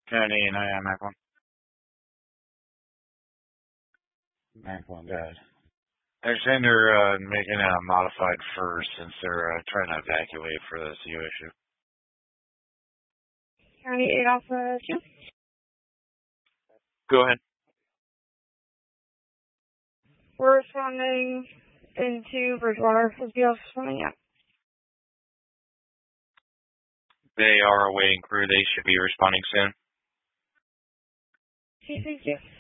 Kennedy and I am Mac 1. Mac 1, go ahead. They're saying they're making a modified first since they're trying to evacuate for the CO issue. County 8 Alpha 2. Go ahead. We're responding into Bridgewater. Is the office responding yet? They are awaiting crew. They should be responding soon. Okay, thank you.